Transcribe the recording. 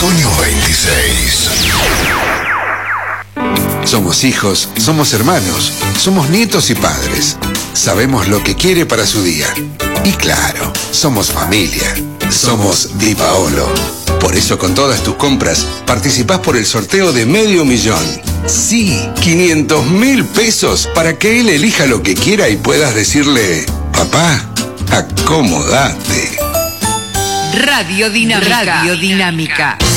Otoño 26. Somos hijos, somos hermanos, somos nietos y padres. Sabemos lo que quiere para su día. Y claro, somos familia. Somos Di Paolo. Por eso con todas tus compras participás por el sorteo de $500,000. Sí, 500.000 pesos para que él elija lo que quiera y puedas decirle: papá, acomodate. Radio Dinámica.